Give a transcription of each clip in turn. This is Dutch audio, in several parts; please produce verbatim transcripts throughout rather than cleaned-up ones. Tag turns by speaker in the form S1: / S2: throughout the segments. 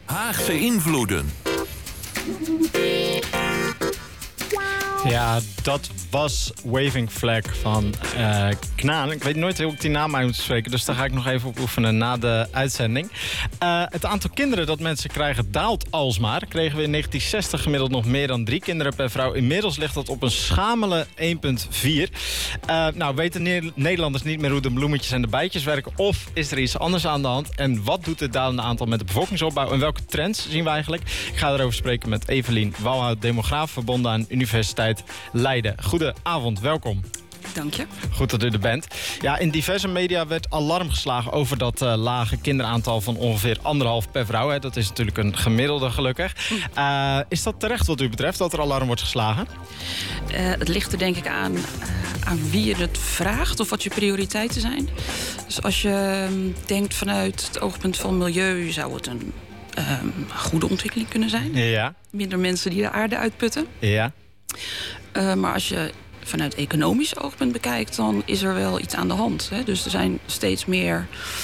S1: Haagse invloeden.
S2: Ja, dat was Waving Flag van uh, Knaan. Ik weet nooit hoe ik die naam uit moet spreken, dus daar ga ik nog even op oefenen na de uitzending. Uh, het aantal kinderen dat mensen krijgen daalt alsmaar. Kregen we in negentien zestig gemiddeld nog meer dan drie kinderen per vrouw. Inmiddels ligt dat op een schamele één komma vier. Uh, nou, weten ne- Nederlanders niet meer hoe de bloemetjes en de bijtjes werken? Of is er iets anders aan de hand? En wat doet het dalende aantal met de bevolkingsopbouw? En welke trends zien we eigenlijk? Ik ga erover spreken met Evelien Walhout, demograaf verbonden aan Universiteit Leiden. Goedenavond, welkom.
S3: Dank je.
S2: Goed dat u er bent. Ja, in diverse media werd alarm geslagen over dat uh, lage kinderaantal van ongeveer anderhalf per vrouw. Hè. Dat is natuurlijk een gemiddelde, gelukkig. Uh, is dat terecht wat u betreft, dat er alarm wordt geslagen?
S3: Uh, het ligt er denk ik aan, uh, aan wie je het vraagt of wat je prioriteiten zijn. Dus als je um, denkt vanuit het oogpunt van milieu, zou het een um, goede ontwikkeling kunnen zijn.
S2: Ja.
S3: Minder mensen die de aarde uitputten.
S2: Ja.
S3: Uh, maar als je vanuit economisch oogpunt bekijkt, dan is er wel iets aan de hand. Hè? Dus er zijn steeds meer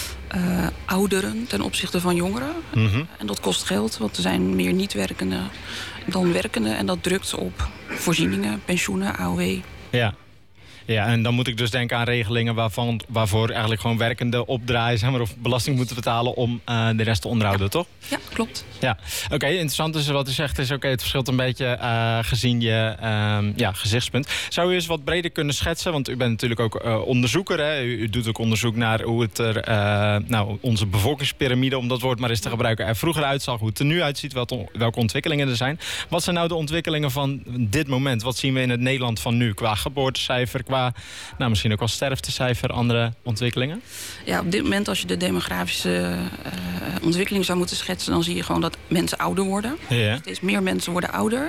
S3: uh, ouderen ten opzichte van jongeren.
S2: Mm-hmm.
S3: En dat kost geld, want er zijn meer niet-werkende dan werkende. En dat drukt op voorzieningen, pensioenen, A O W.
S2: Ja. Ja, en dan moet ik dus denken aan regelingen waarvan, waarvoor eigenlijk gewoon werkenden opdraaien, zeg maar, of belasting moeten betalen om uh, de rest te onderhouden,
S3: ja.
S2: toch?
S3: Ja, klopt.
S2: Ja, oké, okay, interessant. Dus wat u zegt is, oké, okay, het verschilt een beetje uh, gezien je uh, ja, gezichtspunt. Zou u eens wat breder kunnen schetsen? Want u bent natuurlijk ook uh, onderzoeker, hè? U, u doet ook onderzoek naar hoe het er, uh, nou, onze bevolkingspyramide, om dat woord maar eens te gebruiken, er vroeger uitzag, hoe het er nu uitziet, welke, welke ontwikkelingen er zijn. Wat zijn nou de ontwikkelingen van dit moment? Wat zien we in het Nederland van nu qua geboortecijfer, qua nou, misschien ook wel sterftecijfer, andere ontwikkelingen?
S3: Ja, op dit moment, als je de demografische uh, ontwikkeling zou moeten schetsen, dan zie je gewoon dat mensen ouder worden.
S2: Ja.
S3: Steeds meer mensen worden ouder.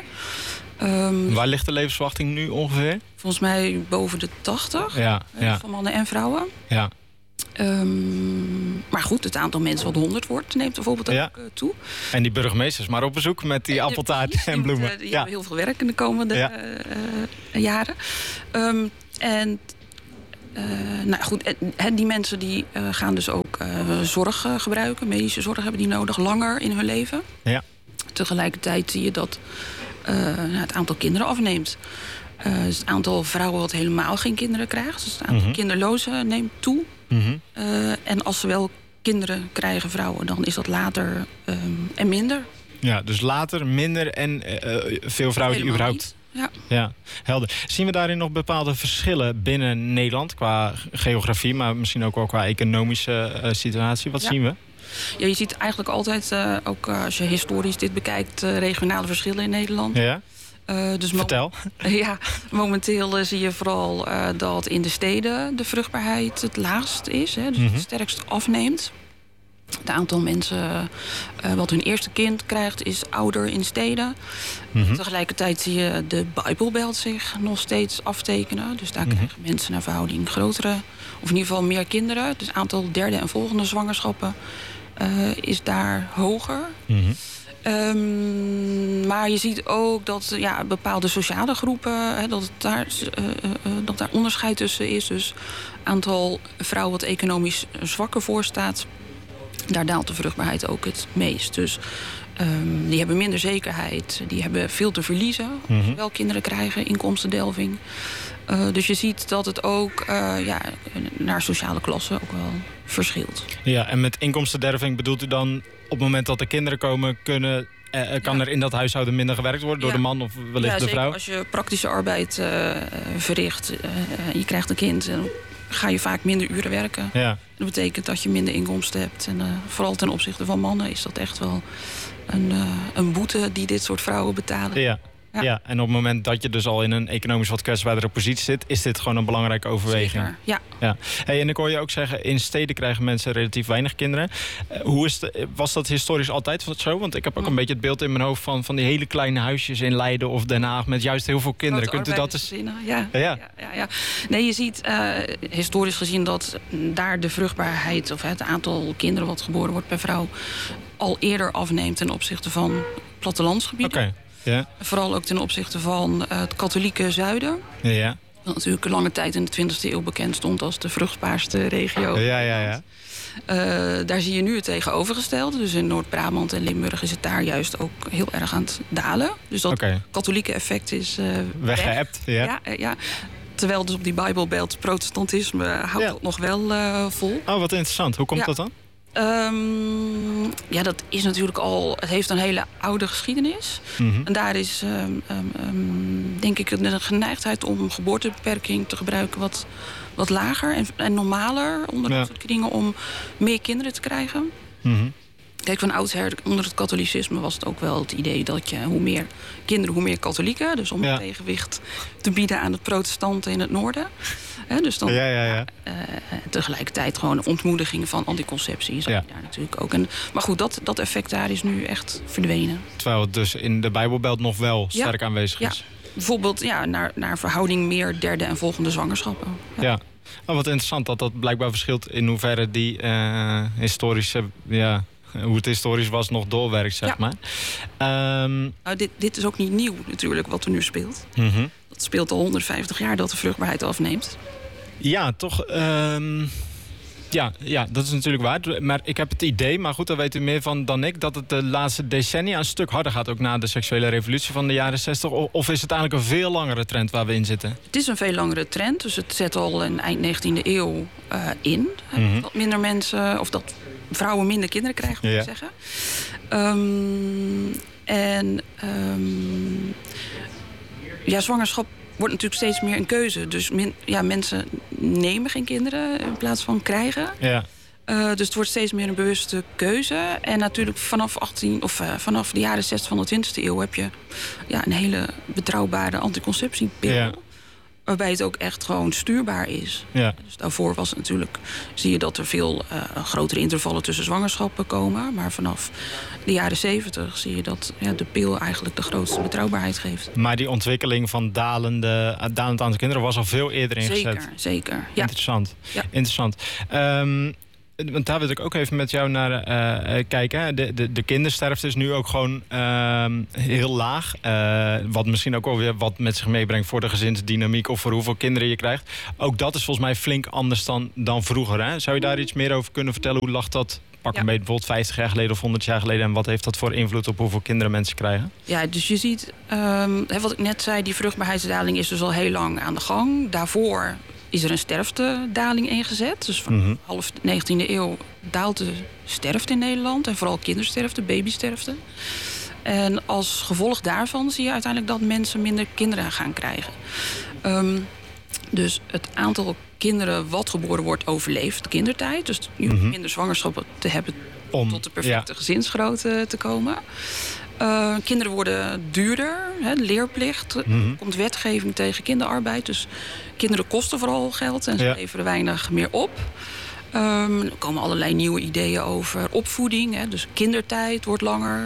S3: Um,
S2: Waar ligt de levensverwachting nu ongeveer?
S3: Volgens mij boven de tachtig.
S2: Ja, ja.
S3: Van mannen en vrouwen.
S2: Ja.
S3: Um, maar goed, het aantal mensen wat honderd wordt neemt bijvoorbeeld ook
S2: ja.
S3: toe.
S2: En die burgemeesters maar op bezoek met die appeltaart en, en bloemen.
S3: Die, die
S2: ja.
S3: hebben heel veel werk in de komende ja. uh, jaren. Um, en uh, nou goed, en die mensen die uh, gaan dus ook uh, zorg uh, gebruiken. Medische zorg hebben die nodig, langer in hun leven.
S2: Ja.
S3: Tegelijkertijd zie je dat uh, nou, het aantal kinderen afneemt. Uh, dus het aantal vrouwen wat helemaal geen kinderen krijgt. Dus het aantal mm-hmm. kinderlozen neemt toe.
S2: Mm-hmm.
S3: Uh, en als ze wel kinderen krijgen, vrouwen, dan is dat later um, en minder.
S2: Ja, dus later, minder en uh, veel vrouwen die überhaupt...
S3: Ja.
S2: ja, helder. Zien we daarin nog bepaalde verschillen binnen Nederland qua geografie, maar misschien ook wel qua economische uh, situatie? Wat ja. zien we?
S3: Ja, je ziet eigenlijk altijd, uh, ook uh, als je historisch dit bekijkt, uh, regionale verschillen in Nederland.
S2: Ja.
S3: Uh, dus
S2: Vertel.
S3: Mo- ja, momenteel uh, zie je vooral uh, dat in de steden de vruchtbaarheid het laagst is. Hè, dus mm-hmm. het sterkst afneemt. Het aantal mensen uh, wat hun eerste kind krijgt is ouder in steden. Mm-hmm. Tegelijkertijd zie je de Bijbelbelt zich nog steeds aftekenen. Dus daar mm-hmm. krijgen mensen naar verhouding grotere, of in ieder geval meer kinderen. Dus het aantal derde en volgende zwangerschappen uh, is daar hoger.
S2: Mm-hmm.
S3: Um, maar je ziet ook dat ja, bepaalde sociale groepen, hè, dat, het daar, uh, uh, dat daar onderscheid tussen is. Dus aantal vrouwen wat economisch zwakker voor staat, daar daalt de vruchtbaarheid ook het meest. Dus um, die hebben minder zekerheid, die hebben veel te verliezen. Mm-hmm. Als ze wel kinderen krijgen, inkomstendelving. Uh, dus je ziet dat het ook uh, ja, naar sociale klassen ook wel verschilt.
S2: Ja, en met inkomstenderving bedoelt u dan op het moment dat er kinderen komen, kunnen, eh, kan ja. er in dat huishouden minder gewerkt worden door ja. de man of wellicht
S3: ja,
S2: de vrouw?
S3: Zeker als je praktische arbeid uh, verricht en uh, je krijgt een kind, dan ga je vaak minder uren werken.
S2: Ja.
S3: Dat betekent dat je minder inkomsten hebt. En uh, vooral ten opzichte van mannen is dat echt wel een, uh, een boete die dit soort vrouwen betalen.
S2: Ja. Ja. ja, en op het moment dat je dus al in een economisch wat kwetsbaardere positie zit, is dit gewoon een belangrijke overweging.
S3: Zeker, ja.
S2: ja. Hey, en ik hoor je ook zeggen, in steden krijgen mensen relatief weinig kinderen. Uh, hoe is de, was dat historisch altijd zo? Want ik heb ook een beetje het beeld in mijn hoofd van, van die hele kleine huisjes in Leiden of Den Haag met juist heel veel kinderen. Kunt u dat eens...
S3: Ja. Ja.
S2: Ja.
S3: Ja, ja, ja. Nee, je ziet uh, historisch gezien dat daar de vruchtbaarheid of het aantal kinderen wat geboren wordt per vrouw al eerder afneemt ten opzichte van plattelandsgebieden.
S2: Okay. Ja.
S3: Vooral ook ten opzichte van uh, het katholieke zuiden.
S2: Ja.
S3: Dat natuurlijk een lange tijd in de twintigste eeuw bekend stond als de vruchtbaarste regio.
S2: Ja, ja, ja.
S3: Uh, daar zie je nu het tegenovergestelde. Dus in Noord-Brabant en Limburg is het daar juist ook heel erg aan het dalen. Dus dat okay. katholieke effect is uh,
S2: weggeëpt.
S3: Weg.
S2: Ja.
S3: Ja, uh, ja. Terwijl dus op die Bijbelbelt protestantisme houdt ja. dat nog wel uh, vol.
S2: Oh, wat interessant. Hoe komt ja. dat dan?
S3: Um, ja, dat is natuurlijk al... Het heeft een hele oude geschiedenis. Mm-hmm. En daar is, um, um, denk ik, de geneigdheid om geboortebeperking te gebruiken wat, wat lager en, en normaler onder ja. dat soort kringen om meer kinderen te krijgen. Mm-hmm. Kijk, van oudsher onder het katholicisme was het ook wel het idee dat je hoe meer kinderen, hoe meer katholieken. Dus om ja. een tegenwicht te bieden aan het protestanten in het noorden. He, dus dan
S2: ja, ja, ja.
S3: Uh, tegelijkertijd gewoon een ontmoediging van anticonceptie. Ja. Daar natuurlijk ook. En, maar goed, dat, dat effect daar is nu echt verdwenen.
S2: Terwijl het dus in de Bijbelbelt nog wel sterk ja. aanwezig is.
S3: Ja. Bijvoorbeeld ja, naar, naar verhouding meer derde en volgende zwangerschappen. Ja.
S2: ja. Oh, wat interessant dat dat blijkbaar verschilt in hoeverre die uh, historische... Ja, hoe het historisch was nog doorwerkt, zeg ja. maar. Um...
S3: Nou, dit, dit is ook niet nieuw natuurlijk, wat er nu speelt.
S2: Mm-hmm.
S3: Dat speelt al honderdvijftig jaar dat de vruchtbaarheid afneemt.
S2: Ja, toch... Um... Ja, ja, dat is natuurlijk waar. Maar ik heb het idee, maar goed, daar weet u meer van dan ik... dat het de laatste decennia een stuk harder gaat... ook na de seksuele revolutie van de jaren zestig. Of is het eigenlijk een veel langere trend waar we in zitten?
S3: Het is een veel langere trend. Dus het zet al in eind negentiende eeuw uh, in. Mm-hmm. Dat minder mensen... of dat vrouwen minder kinderen krijgen, moet ik ja. zeggen. Um, en um, ja, zwangerschap wordt natuurlijk steeds meer een keuze. Dus min, ja, mensen nemen geen kinderen in plaats van krijgen.
S2: Ja.
S3: Uh, dus het wordt steeds meer een bewuste keuze. En natuurlijk vanaf, achttien, of, uh, vanaf de jaren zestig van de twintigste eeuw... heb je ja, een hele betrouwbare anticonceptiepil... Ja. Waarbij het ook echt gewoon stuurbaar is.
S2: Ja.
S3: Dus daarvoor was het natuurlijk, zie je dat er veel uh, grotere intervallen tussen zwangerschappen komen. Maar vanaf de jaren zeventig zie je dat ja, de pil eigenlijk de grootste betrouwbaarheid geeft.
S2: Maar die ontwikkeling van dalende, dalend aantal kinderen was al veel eerder ingezet.
S3: Zeker, zeker. Ja.
S2: Interessant.
S3: Ja.
S2: Interessant. Um, Want daar wil ik ook even met jou naar uh, kijken. De, de, de kindersterfte is nu ook gewoon uh, heel laag. Uh, wat misschien ook wel weer wat met zich meebrengt voor de gezinsdynamiek... of voor hoeveel kinderen je krijgt. Ook dat is volgens mij flink anders dan, dan vroeger. Hè? Zou je daar iets meer over kunnen vertellen? Hoe lag dat? Pak een ja. beetje bijvoorbeeld vijftig jaar geleden of honderd jaar geleden... en wat heeft dat voor invloed op hoeveel kinderen mensen krijgen?
S3: Ja, dus je ziet, um, wat ik net zei... die vruchtbaarheidsdaling is dus al heel lang aan de gang. Daarvoor is er een sterftedaling ingezet. Dus van mm-hmm. half negentiende eeuw daalt de sterfte in Nederland. En vooral kindersterfte, babysterfte. En als gevolg daarvan zie je uiteindelijk dat mensen minder kinderen gaan krijgen. Um, dus het aantal kinderen wat geboren wordt overleeft kindertijd. Dus je hoeft mm-hmm. minder zwangerschappen te hebben om tot de perfecte ja. gezinsgrootte te komen. Uh, kinderen worden duurder, hè, leerplicht. Mm-hmm. Er komt wetgeving tegen kinderarbeid. Dus kinderen kosten vooral geld en ze ja. leveren weinig meer op. Um, er komen allerlei nieuwe ideeën over opvoeding. Hè, dus kindertijd wordt langer.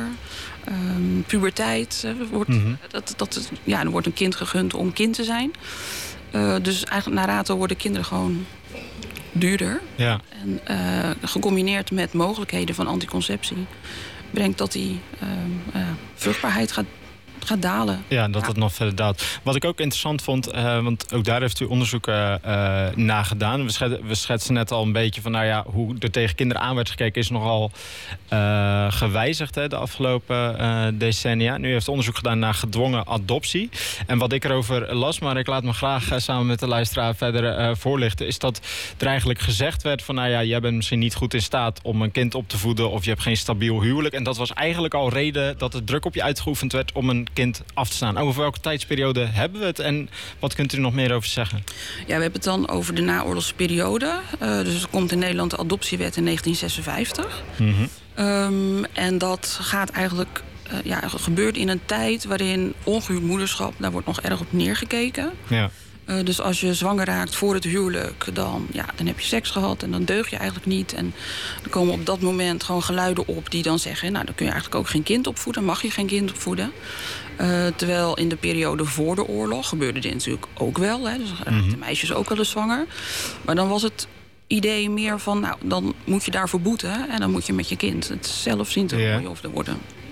S3: Um, puberteit. Hè, wordt, mm-hmm. dat, dat, ja, er wordt een kind gegund om kind te zijn. Uh, dus eigenlijk naar rato worden kinderen gewoon duurder.
S2: Ja.
S3: En uh, gecombineerd met mogelijkheden van anticonceptie... brengt dat die uh, uh, vruchtbaarheid gaat, gaat dalen.
S2: Ja, dat ja. het nog verder daalt. Wat ik ook interessant vond, uh, want ook daar heeft u onderzoek uh, naar gedaan. We, schet, we schetsen net al een beetje van, nou ja, hoe er tegen kinderen aan werd gekeken is nogal uh, gewijzigd hè, de afgelopen uh, decennia. Nu heeft onderzoek gedaan naar gedwongen adoptie. En wat ik erover las, maar ik laat me graag uh, samen met de luisteraar verder uh, voorlichten, is dat er eigenlijk gezegd werd van, nou ja, jij bent misschien niet goed in staat om een kind op te voeden of je hebt geen stabiel huwelijk. En dat was eigenlijk al reden dat er druk op je uitgeoefend werd om een kind af te staan. Over welke tijdsperiode hebben we het en wat kunt u er nog meer over zeggen?
S3: Ja, we hebben het dan over de naoorlogse periode. Uh, dus er komt in Nederland de adoptiewet in negentien zesenvijftig.
S2: Mm-hmm.
S3: Um, en dat gaat eigenlijk uh, ja, gebeurt in een tijd waarin ongehuwd moederschap, daar wordt nog erg op neergekeken.
S2: Ja.
S3: Uh, dus als je zwanger raakt voor het huwelijk, dan, ja, dan heb je seks gehad en dan deug je eigenlijk niet. En er komen op dat moment gewoon geluiden op die dan zeggen, nou, dan kun je eigenlijk ook geen kind opvoeden, mag je geen kind opvoeden. Uh, terwijl in de periode voor de oorlog gebeurde dit natuurlijk ook wel. Hè, dus raakten mm-hmm. meisjes ook wel eens zwanger. Maar dan was het idee meer van, nou, dan moet je daarvoor boeten en dan moet je met je kind het zelf zien te gooien yeah. of er worden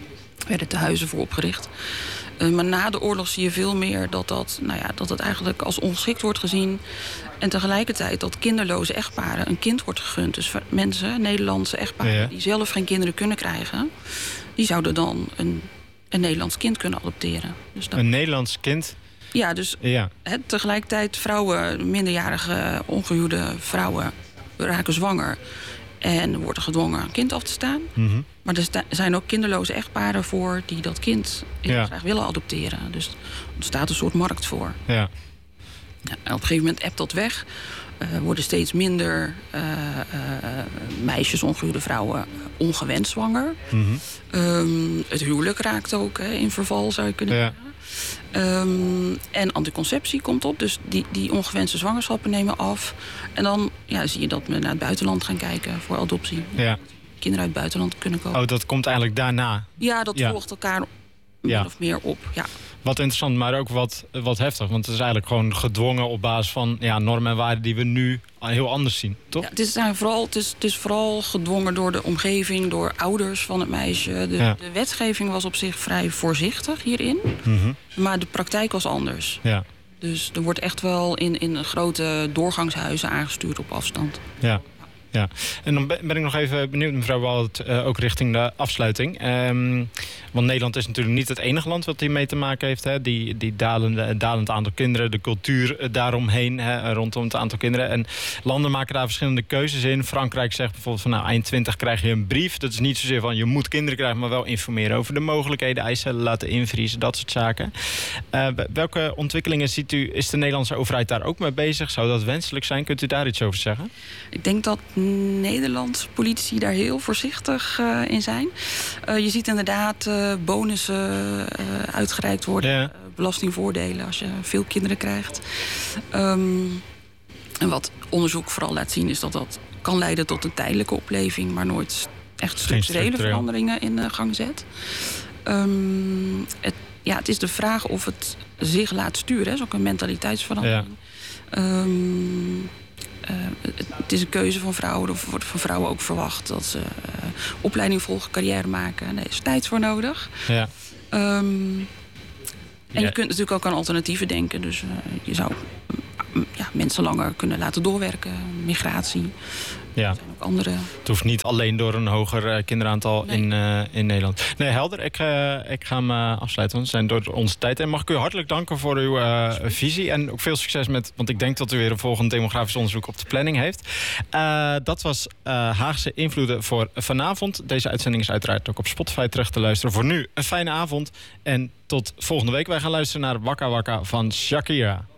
S3: werden tehuizen voor opgericht. Uh, maar na de oorlog zie je veel meer dat, dat, nou ja, dat het eigenlijk als ongeschikt wordt gezien. En tegelijkertijd dat kinderloze echtparen een kind wordt gegund. Dus mensen, Nederlandse echtparen, ja. die zelf geen kinderen kunnen krijgen, die zouden dan een, een Nederlands kind kunnen adopteren. Dus dat...
S2: Een Nederlands kind?
S3: Ja, dus
S2: ja.
S3: He, tegelijkertijd vrouwen, minderjarige, ongehuwde vrouwen raken zwanger. En worden gedwongen een kind af te staan. Mm-hmm. Maar er sta- zijn ook kinderloze echtparen voor die dat kind heel ja. graag willen adopteren. Dus er staat een soort markt voor.
S2: Ja.
S3: Ja, en op een gegeven moment ebt dat weg. Er uh, worden steeds minder uh, uh, meisjes, ongehuwde vrouwen, ongewenst zwanger. Mm-hmm. Um, het huwelijk raakt ook hè, in verval, zou je kunnen
S2: ja.
S3: zeggen. Um, en anticonceptie komt op, dus die, die ongewenste zwangerschappen nemen af. En dan ja, zie je dat we naar het buitenland gaan kijken voor adoptie.
S2: Ja.
S3: Kinderen uit het buitenland kunnen komen.
S2: Oh, dat komt eigenlijk daarna?
S3: Ja, dat ja. volgt elkaar min ja. of meer op, ja.
S2: Wat interessant, maar ook wat, wat heftig. Want het is eigenlijk gewoon gedwongen op basis van ja, normen en waarden die we nu heel anders zien, toch?
S3: Ja, het, is vooral, het, is, het is vooral gedwongen door de omgeving, door ouders van het meisje. De, ja. de wetgeving was op zich vrij voorzichtig hierin. Mm-hmm. Maar de praktijk was anders.
S2: Ja.
S3: Dus er wordt echt wel in, in grote doorgangshuizen aangestuurd op afstand.
S2: Ja. Ja, en dan ben ik nog even benieuwd, mevrouw Walt, uh, ook richting de afsluiting. Um, want Nederland is natuurlijk niet het enige land wat hiermee te maken heeft. Hè? Die, die dalende, dalend aantal kinderen, de cultuur daaromheen, hè, rondom het aantal kinderen. En landen maken daar verschillende keuzes in. Frankrijk zegt bijvoorbeeld van nou, eind twintig krijg je een brief. Dat is niet zozeer van je moet kinderen krijgen, maar wel informeren over de mogelijkheden, eicellen laten invriezen, dat soort zaken. Uh, welke ontwikkelingen ziet u, is de Nederlandse overheid daar ook mee bezig? Zou dat wenselijk zijn? Kunt u daar iets over zeggen?
S3: Ik denk dat Nederlandse politici daar heel voorzichtig uh, in zijn. Uh, je ziet inderdaad uh, bonussen uh, uitgereikt worden. Ja. Uh, belastingvoordelen als je veel kinderen krijgt. Um, en wat onderzoek vooral laat zien is dat dat kan leiden tot een tijdelijke opleving, maar nooit echt structurele veranderingen in uh, gang zet. Um, het, ja, het is de vraag of het zich laat sturen. Dat is ook een mentaliteitsverandering. Ja. Um, Uh, het is een keuze van vrouwen. Er wordt van vrouwen ook verwacht dat ze uh, opleiding volgen, carrière maken. Daar is tijd voor nodig. Ja. Um, en ja. je kunt natuurlijk ook aan alternatieven denken. Dus uh, je zou uh, ja, mensen langer kunnen laten doorwerken. Migratie.
S2: Ja.
S3: Er zijn ook andere...
S2: Het hoeft niet alleen door een hoger uh, kinderaantal nee. in, uh, in Nederland. Nee, helder. Ik, uh, ik ga hem uh, afsluiten, want we zijn door onze tijd. En mag ik u hartelijk danken voor uw uh, visie. En ook veel succes met, want ik denk dat u weer een volgend demografisch onderzoek op de planning heeft. Uh, dat was uh, Haagse Invloeden voor vanavond. Deze uitzending is uiteraard ook op Spotify terug te luisteren. Voor nu een fijne avond en tot volgende week. Wij gaan luisteren naar Waka Waka van Shakira.